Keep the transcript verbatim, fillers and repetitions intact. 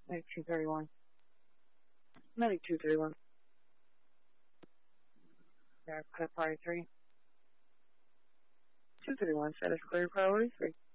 Medic two thirty-one. Medic two thirty-one. Yeah, cut priority three. two thirty-one, status clear, priority three.